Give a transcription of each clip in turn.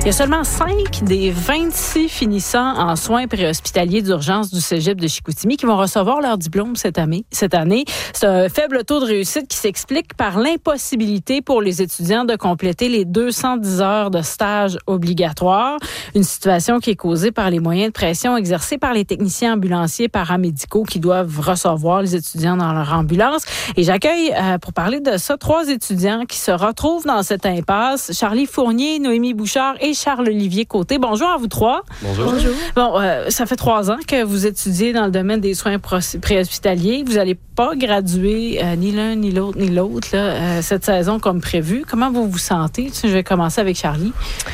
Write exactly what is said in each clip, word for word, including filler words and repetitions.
y a seulement cinq des vingt-six finissants en soins préhospitaliers d'urgence du cégep de Chicoutimi qui vont recevoir leur diplôme cette année. Cette année. C'est un faible taux de réussite qui s'explique par l'impossibilité pour les étudiants de compléter les deux cent dix heures de stage obligatoires. Une situation qui est causée par les moyens de pression exercés par les techniciens ambulanciers paramédicaux qui doivent recevoir les étudiants dans leur ambulance. Et j'accueille, euh, pour parler de ça, trois étudiants qui se retrouvent dans cette impasse. Charlie Fournier, Noémie Bouchard et Charles-Olivier Côté. Bonjour à vous trois. Bonjour. Bonjour. Bon, euh, ça fait trois ans que vous étudiez dans le domaine des soins préhospitaliers. Vous n'allez pas graduer euh, ni l'un, ni l'autre, ni l'autre là, euh, cette saison comme prévu. Comment vous vous sentez? Je vais commencer avec Charlie.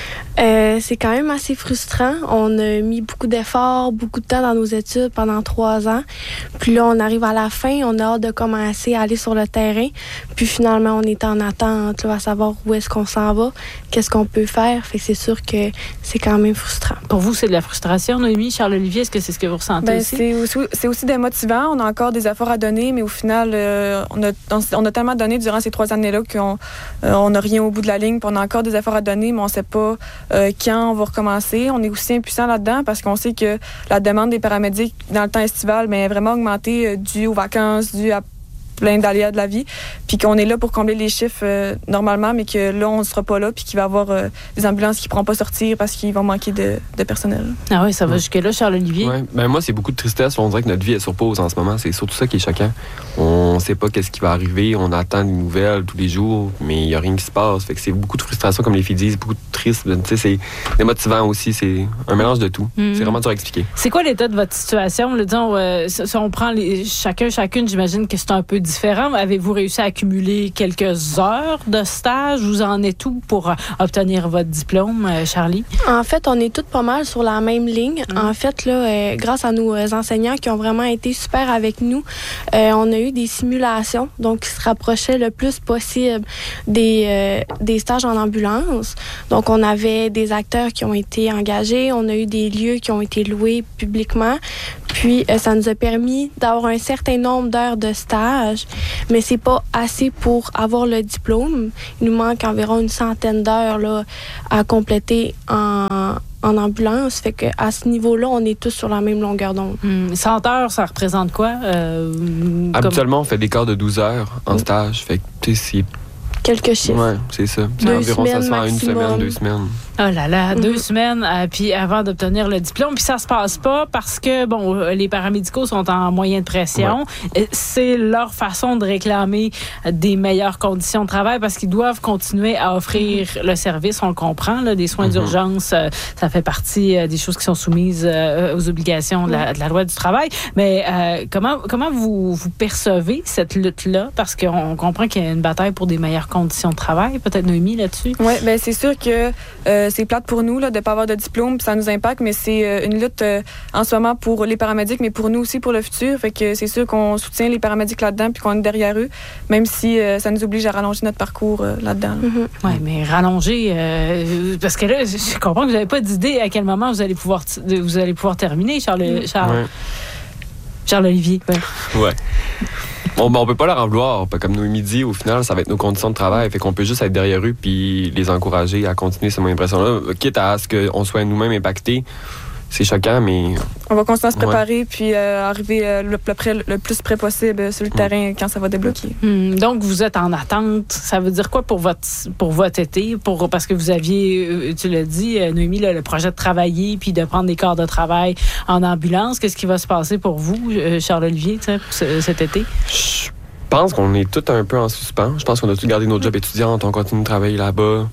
Euh, c'est quand même assez frustrant. On a mis beaucoup d'efforts, beaucoup de temps dans nos études pendant trois ans. Puis là, on arrive à la fin, on a hâte de commencer à aller sur le terrain. Puis finalement, on est en attente là, à savoir où est-ce qu'on s'en va, qu'est-ce qu'on peut faire. Fait que c'est sûr que c'est quand même frustrant. Pour vous, c'est de la frustration, Noémie, Charles-Olivier, est-ce que c'est ce que vous ressentez ben, aussi? C'est aussi, c'est aussi démotivant. On a encore des efforts à donner, mais au final, euh, on, a, on, on a tellement donné durant ces trois années-là qu'on euh, n'a rien au bout de la ligne. Puis on a encore des efforts à donner, mais on ne sait pas euh, quand on va recommencer. On est aussi impuissant là-dedans parce qu'on sait que la demande des paramédics dans le temps estival ben, est vraiment augmentée euh, due aux vacances, due à plein d'aléas de la vie, puis qu'on est là pour combler les chiffres euh, normalement, mais que là, on ne sera pas là, puis qu'il va y avoir euh, des ambulances qui ne pourront pas sortir parce qu'ils vont manquer de, de personnel. Ah oui, ça va jusque-là, Charles-Olivier? Ouais. Ben moi, c'est beaucoup de tristesse. On dirait que notre vie est sur pause en ce moment. C'est surtout ça qui est choquant. On ne sait pas qu'est-ce qui va arriver. On attend des nouvelles tous les jours, mais il n'y a rien qui se passe. Fait que c'est beaucoup de frustration, comme les filles disent, beaucoup de triste. Tu sais, c'est démotivant aussi. C'est un mélange de tout. Mm-hmm. C'est vraiment dur à expliquer. C'est quoi l'état de votre situation? Là, disons, euh, si on prend les, chacun, chacune, j'imagine que c'est un peu différent. Avez-vous réussi à accumuler quelques heures de stage? Vous en êtes où pour obtenir votre diplôme, Charlie? En fait, on est toutes pas mal sur la même ligne. Mmh. En fait, là, euh, grâce à nos enseignants qui ont vraiment été super avec nous, euh, on a eu des simulations, donc qui se rapprochaient le plus possible des, euh, des stages en ambulance. Donc, on avait des acteurs qui ont été engagés, on a eu des lieux qui ont été loués publiquement. Puis, euh, ça nous a permis d'avoir un certain nombre d'heures de stage, mais c'est pas assez pour avoir le diplôme. Il nous manque environ une centaine d'heures là, à compléter en, en ambulance. Fait que à ce niveau-là, on est tous sur la même longueur d'onde. Mmh. cent heures, ça représente quoi? Euh, Habituellement, comme... on fait des quarts de douze heures en mmh. stage. Fait que, tu sais, c'est... Quelques chiffres. Oui, c'est ça. C'est deux environ semaines ça se fait en une semaine, deux semaines. Oh là là, mm-hmm. deux semaines euh, puis avant d'obtenir le diplôme. Puis ça se passe pas parce que, bon, les paramédicaux sont en moyen de pression. Ouais. C'est leur façon de réclamer des meilleures conditions de travail parce qu'ils doivent continuer à offrir mm-hmm. le service. On le comprend, là, des soins mm-hmm. d'urgence, euh, ça fait partie euh, des choses qui sont soumises euh, aux obligations de la, de la loi du travail. Mais euh, comment, comment vous, vous percevez cette lutte-là? Parce qu'on comprend qu'il y a une bataille pour des meilleures conditions de travail. Peut-être Noémie là-dessus? Oui, bien c'est sûr que euh, c'est plate pour nous là, de ne pas avoir de diplôme, puis ça nous impacte, mais c'est euh, une lutte euh, en ce moment pour les paramédics, mais pour nous aussi pour le futur. Fait que c'est sûr qu'on soutient les paramédics là-dedans puis qu'on est derrière eux, même si euh, ça nous oblige à rallonger notre parcours euh, là-dedans. Là. Mm-hmm. Oui, mais rallonger, euh, parce que là, je comprends que vous n'avez pas d'idée à quel moment vous allez pouvoir, t- vous allez pouvoir terminer, Charles, Charles, ouais. Charles-Olivier. Oui. Ouais. Bon, ben, on peut pas leur en vouloir. Comme Noémie dit, au final, ça va être nos conditions de travail. Fait qu'on peut juste être derrière eux puis les encourager à continuer cette impression-là. Quitte à ce qu'on soit nous-mêmes impactés, c'est choquant, mais... On va continuer à se préparer ouais. puis euh, arriver euh, le, le, près, le plus près possible sur le mmh. terrain quand ça va débloquer. Mmh. Donc, vous êtes en attente. Ça veut dire quoi pour votre, pour votre été? Pour, parce que vous aviez, tu l'as dit, Noémie, le, le projet de travailler puis de prendre des quarts de travail en ambulance. Qu'est-ce qui va se passer pour vous, Charles-Olivier, pour ce, cet été? Je pense qu'on est tous un peu en suspens. Je pense qu'on a tous gardé nos jobs étudiantes. On continue de travailler là-bas.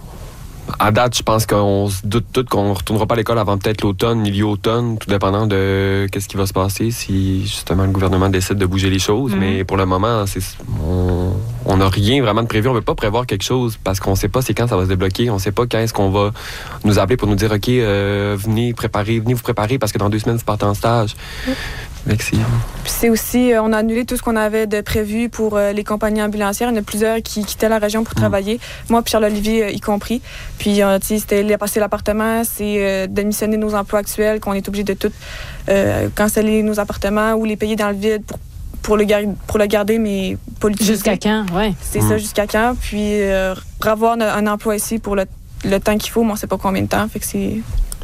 À date, je pense qu'on se doute tous qu'on ne retournera pas à l'école avant peut-être l'automne, milieu-automne, tout dépendant de qu'est-ce qui va se passer si justement le gouvernement décide de bouger les choses. Mm-hmm. Mais pour le moment, c'est, on n'a rien vraiment de prévu. On ne veut pas prévoir quelque chose parce qu'on ne sait pas c'est quand ça va se débloquer. On ne sait pas quand est-ce qu'on va nous appeler pour nous dire « OK, euh, venez préparer, venez vous préparer parce que dans deux semaines, vous partez en stage. Mm-hmm. » Puis c'est aussi, euh, on a annulé tout ce qu'on avait de prévu pour euh, les compagnies ambulancières. Il y en a plusieurs qui quittaient la région pour mmh. travailler. Moi puis Charles-Olivier euh, y compris. Puis, euh, tu sais, c'était passer l'appartement, c'est euh, démissionner nos emplois actuels, qu'on est obligé de tout euh, canceller nos appartements ou les payer dans le vide pour pour le, gar- pour le garder, mais pas l'utiliser. Jusqu'à quand, oui. C'est mmh. ça, jusqu'à quand. Puis, euh, revoir un emploi ici pour le le temps qu'il faut, mais on ne sait pas combien de temps. Fait que c'est...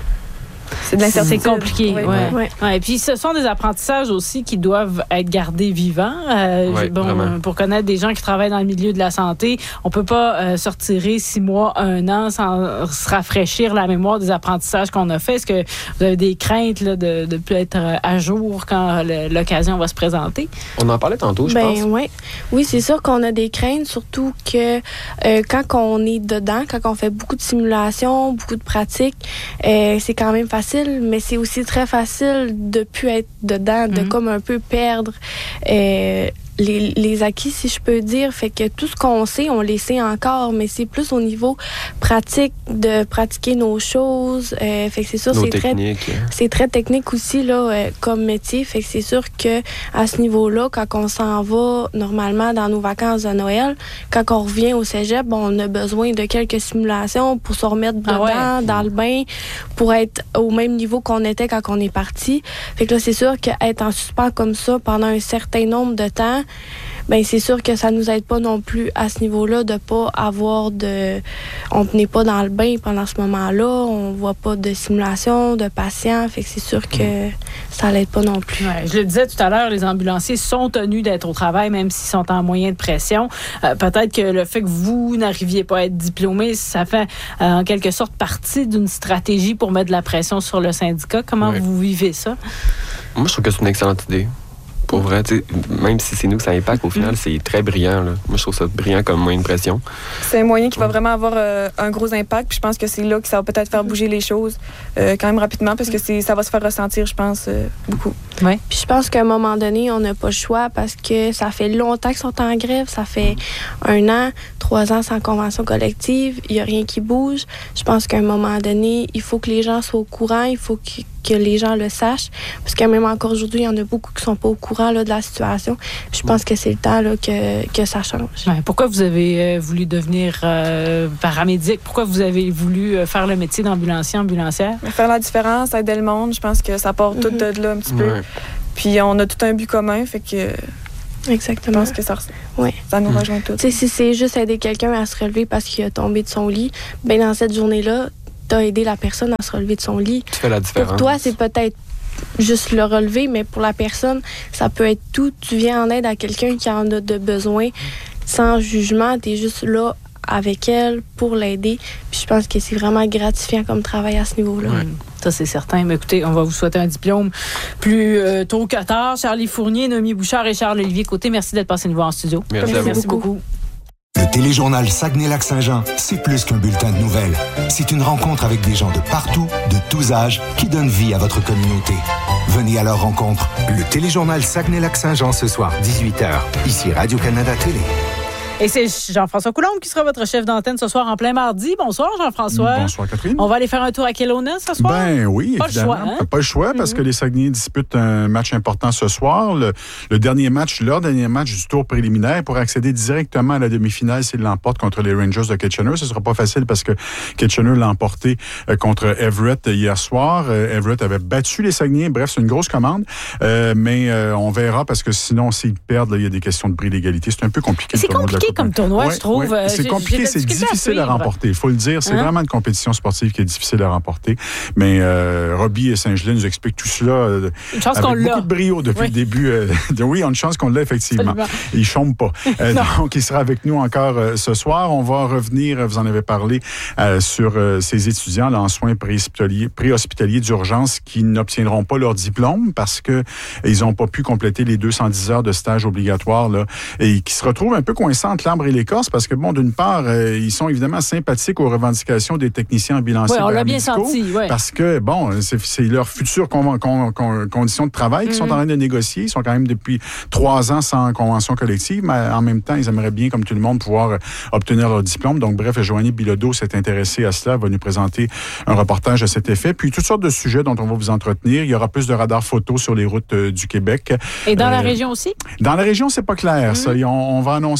C'est de l'incertitude. C'est compliqué, oui. Ouais. Ouais. Ouais. Et puis, ce sont des apprentissages aussi qui doivent être gardés vivants. Euh, Ouais, bon, vraiment. pour connaître des gens qui travaillent dans le milieu de la santé, on peut pas euh, se retirer six mois, un an sans se rafraîchir la mémoire des apprentissages qu'on a fait. Est-ce que vous avez des craintes là, de ne plus être à jour quand le, l'occasion va se présenter? On en parlait tantôt, je Ben, pense. ouais. Oui, c'est sûr qu'on a des craintes, surtout que euh, quand on est dedans, quand on fait beaucoup de simulations, beaucoup de pratiques, euh, c'est quand même facile, mais c'est aussi très facile de plus être dedans, de Mhm. comme un peu perdre euh, les, les acquis, si je peux dire. Fait que tout ce qu'on sait, on les sait encore, mais c'est plus au niveau pratique, de pratiquer nos choses. Euh, fait que c'est sûr, Nos c'est très techniques. c'est très technique aussi là, euh, comme métier. Fait que c'est sûr que à ce niveau-là, quand on s'en va normalement dans nos vacances de Noël, quand on revient au cégep, bon, on a besoin de quelques simulations pour se remettre Ah dedans, ouais. dans le bain, pour être au même niveau qu'on était quand on est parti. Fait que là, c'est sûr qu'être en suspens comme ça pendant un certain nombre de temps, ben c'est sûr que ça nous aide pas non plus à ce niveau-là de pas avoir de... On n'est pas dans le bain pendant ce moment-là, on voit pas de simulation, de patients, fait que c'est sûr que ça l'aide pas non plus. Ouais, je le disais tout à l'heure, les ambulanciers sont tenus d'être au travail, même s'ils sont en moyen de pression. Euh, peut-être que le fait que vous n'arriviez pas à être diplômé, ça fait euh, en quelque sorte partie d'une stratégie pour mettre de la pression sur le syndicat. Comment Ouais. vous vivez ça? Moi, je trouve que c'est une excellente idée. Pour vrai, tu sais, même si c'est nous que ça impacte, au final, c'est très brillant. Là. Moi, je trouve ça brillant comme moyen de pression. C'est un moyen qui va vraiment avoir euh, un gros impact. Puis je pense que c'est là que ça va peut-être faire bouger les choses euh, quand même rapidement parce que c'est, ça va se faire ressentir, je pense, euh, beaucoup. Oui. Puis je pense qu'à un moment donné, on n'a pas le choix parce que ça fait longtemps qu'ils sont en grève. Ça fait un an, trois ans sans convention collective. Il n'y a rien qui bouge. Je pense qu'à un moment donné, il faut que les gens soient au courant. Il faut que, que les gens le sachent. Parce que même encore aujourd'hui, il y en a beaucoup qui ne sont pas au courant là, de la situation. Puis je pense que c'est le temps là, que, que ça change. Ouais, pourquoi vous avez euh, voulu devenir euh, paramédic? Pourquoi vous avez voulu euh, faire le métier d'ambulancier, ambulancière? Mais faire la différence, aider le monde, je pense que ça part tout Mhm. de là un petit peu. Ouais. Puis on a tout un but commun, fait que je Exactement. pense que ça, Ouais. ça nous rejoint tous. Tu sais, si c'est juste aider quelqu'un à se relever parce qu'il a tombé de son lit, ben dans cette journée-là, tu as aidé la personne à se relever de son lit. Tu fais la différence. Pour toi, c'est peut-être juste le relever, mais pour la personne, ça peut être tout. Tu viens en aide à quelqu'un qui en a de besoin sans jugement. Tu es juste là avec elle pour l'aider. Puis je pense que c'est vraiment gratifiant comme travail à ce niveau-là. Ouais. Ça, c'est certain. Mais écoutez, on va vous souhaiter un diplôme plus euh, tôt que tard. Charlie Fournier, Noémie Bouchard et Charles-Olivier Côté, merci d'être passé nous voir en studio. Merci à vous. Merci beaucoup. Le téléjournal Saguenay-Lac-Saint-Jean, c'est plus qu'un bulletin de nouvelles. C'est une rencontre avec des gens de partout, de tous âges, qui donnent vie à votre communauté. Venez à leur rencontre. Le téléjournal Saguenay-Lac-Saint-Jean ce soir, dix-huit heures. Ici Radio-Canada Télé. Et c'est Jean-François Coulombe qui sera votre chef d'antenne ce soir en plein mardi. Bonsoir, Jean-François. Bonsoir, Catherine. On va aller faire un tour à Kelowna ce soir? Ben oui, Pas le évidemment. choix, hein? Pas le choix parce que les Saguenay disputent un match important ce soir. Le, le dernier match, leur dernier match du tour préliminaire pour accéder directement à la demi-finale s'ils l'emportent contre les Rangers de Kitchener. Ce ne sera pas facile parce que Kitchener l'a emporté euh, contre Everett hier soir. Euh, Everett avait battu les Saguenay. Bref, c'est une grosse commande. Euh, mais euh, on verra parce que sinon, s'ils perdent, il y a des questions de bris d'égalité. C'est un peu compliqué. C'est le tournoi de la compliqué Coupe comme Memorial. tournoi, Ouais, je trouve. ouais. Euh, C'est j'ai- compliqué, j'ai c'est difficulté à difficile à suivre. remporter. Il faut le dire. C'est Hein? vraiment une compétition sportive qui est difficile à remporter. Mais euh, Robbie et Saint-Gelais nous expliquent tout cela euh, Une chance avec qu'on beaucoup l'a. de brio depuis Oui. le début. Euh, de, oui, on a une chance qu'on l'a effectivement. Absolument. Il ne chôme pas. Euh, donc, il sera avec nous encore euh, ce soir. On va revenir, vous en avez parlé, euh, sur euh, ces étudiants là, en soins préhospitaliers, préhospitaliers d'urgence qui n'obtiendront pas leur diplôme parce que ils n'ont pas pu compléter les deux cent dix heures de stage obligatoire là, et qui se retrouvent un peu coincés entre l'arbre et l'écorce parce que, bon, d'une part, euh, ils sont évidemment sympathiques aux revendications des techniciens ambulanciers Oui, on l'a bien paramédicaux, senti. Ouais. parce que, bon, c'est, c'est leurs futures con, con, con, conditions de travail qu'ils Mm-hmm. sont en train de négocier. Ils sont quand même depuis trois ans sans convention collective, mais en même temps, ils aimeraient bien, comme tout le monde, pouvoir euh, obtenir leur diplôme. Donc, bref, Joanie Bilodeau s'est intéressée à cela, va nous présenter un reportage à cet effet. Puis, toutes sortes de sujets dont on va vous entretenir. Il y aura plus de radars photo sur les routes euh, du Québec. Et dans Euh, la région aussi? Dans la région, c'est pas clair, ça. Mm-hmm. Et On, on va annoncer une première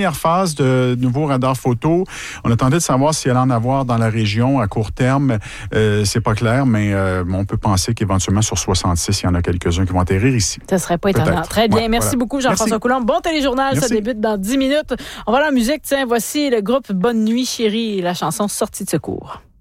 première phase de nouveaux radars photo. On a tenté de savoir s'il allait en avoir dans la région à court terme. Euh, c'est pas clair, mais euh, on peut penser qu'éventuellement sur soixante-six, il y en a quelques-uns qui vont atterrir ici. Ça serait pas étonnant. Peut-être. Très bien. Ouais, Merci voilà. beaucoup, Jean-François Coulombe. Bon téléjournal, Merci. ça débute dans dix minutes. On va à la musique. Tiens, voici le groupe Bonne Nuit, chérie, et la chanson Sortie de secours.